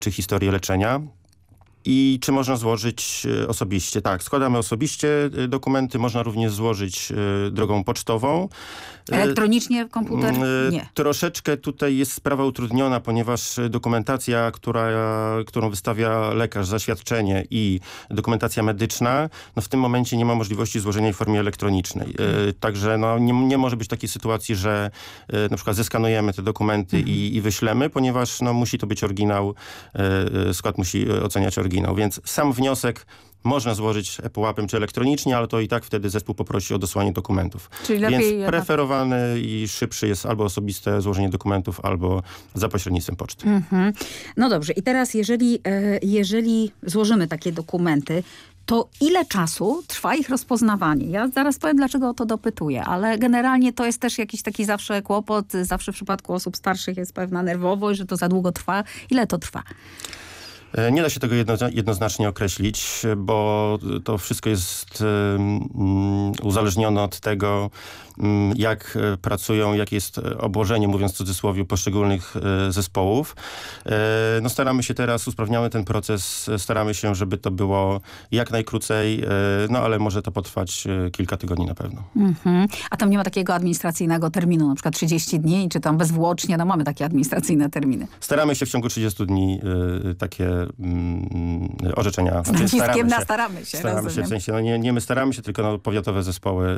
czy historię leczenia. I czy można złożyć osobiście? Tak, składamy osobiście dokumenty, można również złożyć drogą pocztową. Elektronicznie komputer? Nie. Troszeczkę tutaj jest sprawa utrudniona, ponieważ dokumentacja, którą wystawia lekarz, zaświadczenie i dokumentacja medyczna, no w tym momencie nie ma możliwości złożenia jej w formie elektronicznej. Także no, nie może być takiej sytuacji, że na przykład zeskanujemy te dokumenty i wyślemy, ponieważ no, musi to być oryginał, skład musi oceniać oryginał. Więc sam wniosek można złożyć ePUAP-em czy elektronicznie, ale to i tak wtedy zespół poprosi o dosłanie dokumentów. Czyli lepiej Więc preferowany i szybszy jest albo osobiste złożenie dokumentów, albo za pośrednictwem poczty. No dobrze. I teraz jeżeli złożymy takie dokumenty, to ile czasu trwa ich rozpoznawanie? Ja zaraz powiem, dlaczego o to dopytuję, ale generalnie to jest też jakiś taki zawsze kłopot. Zawsze w przypadku osób starszych jest pewna nerwowość, że to za długo trwa. Ile to trwa? Nie da się tego jednoznacznie określić, bo to wszystko jest uzależnione od tego, jak pracują, jakie jest obłożenie, mówiąc w cudzysłowie, poszczególnych zespołów. No staramy się teraz, usprawniamy ten proces, staramy się, żeby to było jak najkrócej, no ale może to potrwać kilka tygodni na pewno. A tam nie ma takiego administracyjnego terminu, na przykład 30 dni, czy tam bezwłocznie, no mamy takie administracyjne terminy. Staramy się w ciągu 30 dni takie orzeczenia. Z naciskiem na staramy się, w sensie, no nie my staramy się, tylko no, powiatowe zespoły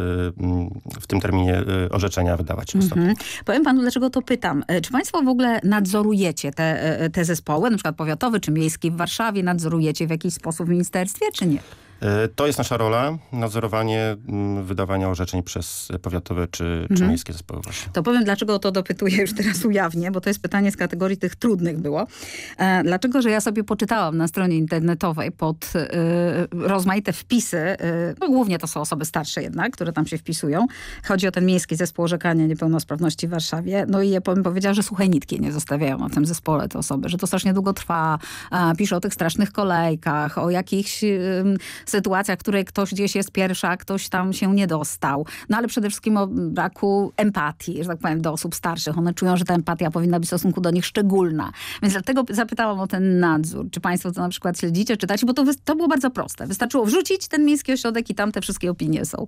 w tym terminie orzeczenia wydawać. Powiem panu, dlaczego to pytam. Czy państwo w ogóle nadzorujecie te zespoły, na przykład powiatowy czy miejski w Warszawie, nadzorujecie w jakiś sposób w ministerstwie, czy nie? To jest nasza rola, nadzorowanie wydawania orzeczeń przez powiatowe czy miejskie zespoły właśnie. To powiem, dlaczego o to dopytuję już teraz ujawnię, bo to jest pytanie z kategorii tych trudnych było. Dlaczego, że ja sobie poczytałam na stronie internetowej pod rozmaite wpisy, no głównie to są osoby starsze jednak, które tam się wpisują. Chodzi o ten miejski zespół orzekania niepełnosprawności w Warszawie. No i ja powiedziała, że suchej nitki nie zostawiają na tym zespole te osoby, że to strasznie długo trwa. Piszą o tych strasznych kolejkach, o jakichś sytuacjach, w której ktoś gdzieś jest pierwszy, a ktoś tam się nie dostał. No ale przede wszystkim o braku empatii, że tak powiem, do osób starszych. One czują, że ta empatia powinna być w stosunku do nich szczególna. Więc dlatego zapytałam o ten nadzór. Czy państwo to na przykład śledzicie, czytacie? Bo to było bardzo proste. Wystarczyło wrzucić ten miejski ośrodek i tam te wszystkie opinie są.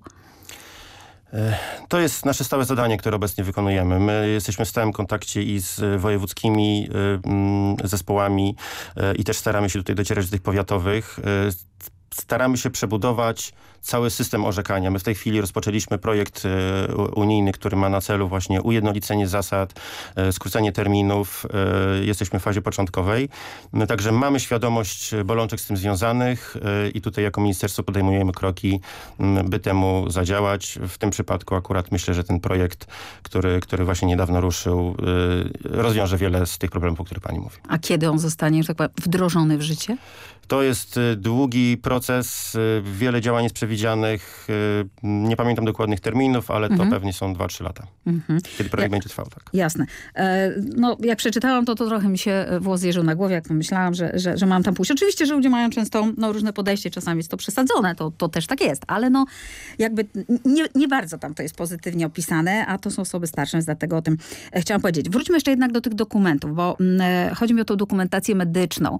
To jest nasze stałe zadanie, które obecnie wykonujemy. My jesteśmy w stałym kontakcie i z wojewódzkimi zespołami i też staramy się tutaj docierać do tych powiatowych. Staramy się przebudować cały system orzekania. My w tej chwili rozpoczęliśmy projekt unijny, który ma na celu właśnie ujednolicenie zasad, skrócenie terminów. Jesteśmy w fazie początkowej. Także mamy świadomość bolączek z tym związanych i tutaj jako ministerstwo podejmujemy kroki, by temu zadziałać. W tym przypadku akurat myślę, że ten projekt, który właśnie niedawno ruszył, rozwiąże wiele z tych problemów, o których pani mówi. A kiedy on zostanie, że tak powiem, wdrożony w życie? To jest długi proces, wiele działań jest przewidzianych. Nie pamiętam dokładnych terminów, ale to pewnie są 2-3 lata, kiedy projekt będzie trwał. Tak. Jasne. No, jak przeczytałam to trochę mi się włos zjeżył na głowie, jak pomyślałam, że mam tam pójść. Oczywiście, że ludzie mają często różne podejście, czasami jest to przesadzone, to też tak jest, ale no jakby nie bardzo tam to jest pozytywnie opisane, a to są osoby starsze, więc dlatego o tym chciałam powiedzieć. Wróćmy jeszcze jednak do tych dokumentów, bo chodzi mi o tą dokumentację medyczną.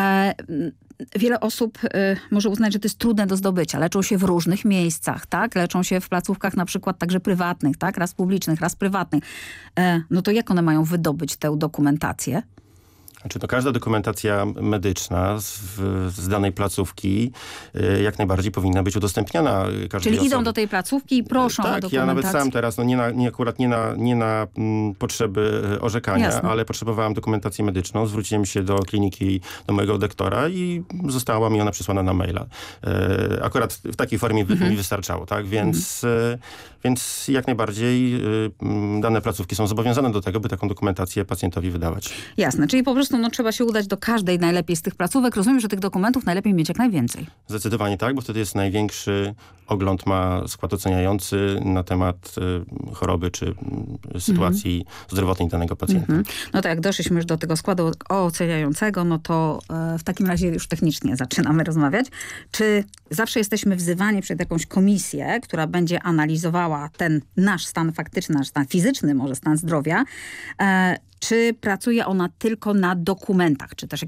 Wiele osób może uznać, że to jest trudne do zdobycia. Leczą się w różnych miejscach, tak? Leczą się w placówkach na przykład także prywatnych, tak? Raz publicznych, raz prywatnych. No to jak one mają wydobyć tę dokumentację? Znaczy, to każda dokumentacja medyczna z danej placówki jak najbardziej powinna być udostępniana każdej Czyli osobie. Idą do tej placówki i proszą o dokumentację. Ja nawet sam teraz, no nie na potrzeby orzekania, Jasne. ale potrzebowałem dokumentację medyczną. Zwróciłem się do kliniki, do mojego doktora i została mi ona przysłana na maila. Akurat w takiej formie mi wystarczało, tak? Więc jak najbardziej dane placówki są zobowiązane do tego, by taką dokumentację pacjentowi wydawać. Jasne, czyli po prostu trzeba się udać do każdej najlepiej z tych placówek. Rozumiem, że tych dokumentów najlepiej mieć jak najwięcej. Zdecydowanie tak, bo wtedy jest największy ogląd ma skład oceniający na temat choroby czy sytuacji zdrowotnej danego pacjenta. No to jak doszliśmy już do tego składu oceniającego, no to w takim razie już technicznie zaczynamy rozmawiać. Czy zawsze jesteśmy wzywani przed jakąś komisję, która będzie analizowała ten nasz stan faktyczny, nasz stan fizyczny, może stan zdrowia, Czy pracuje ona tylko na dokumentach, czy też